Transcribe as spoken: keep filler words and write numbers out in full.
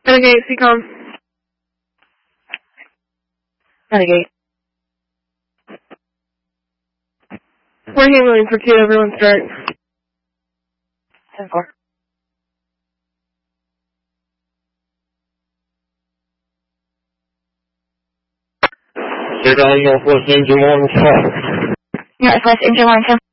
Renegade, C COM. Renegade. We're handling for two, everyone start. ten four. They're down Northwest Engine one. Northwest Engine one, ten